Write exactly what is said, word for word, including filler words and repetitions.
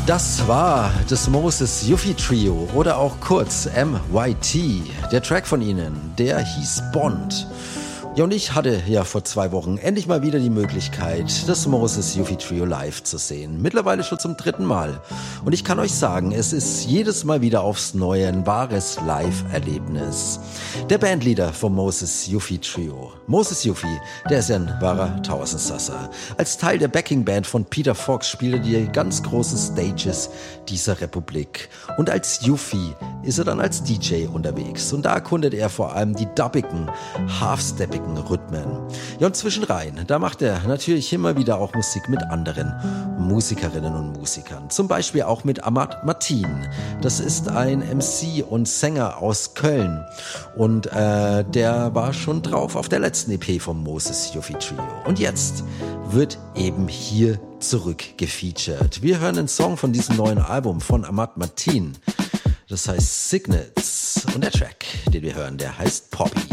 Das war das Moses Yuffie Trio oder auch kurz M Y T. Der Track von ihnen, der hieß Bond. Ja, und ich hatte ja vor zwei Wochen endlich mal wieder die Möglichkeit, das Moses Yuffie Trio live zu sehen. Mittlerweile schon zum dritten Mal. Und ich kann euch sagen, es ist jedes Mal wieder aufs Neue ein wahres Live-Erlebnis. Der Bandleader vom Moses Yuffie Trio, Moses Yuffie, der ist ja ein wahrer Tausendsasser. Als Teil der Backingband von Peter Fox spielt er die ganz großen Stages dieser Republik. Und als Yuffie ist er dann als D J unterwegs. Und da erkundet er vor allem die dubbigen, half-steppigen Rhythmen. Ja, und zwischenrein, da macht er natürlich immer wieder auch Musik mit anderen Musikerinnen und Musikern. Zum Beispiel auch mit Amat Martin. Das ist ein M C und Sänger aus Köln. Und äh, der war schon drauf auf der letzten E P vom Moses Yuffie Trio. Und jetzt wird eben hier zurück gefeatured. Wir hören einen Song von diesem neuen Album von Amat Martin. Das heißt Signets. Und der Track, den wir hören, der heißt Poppy.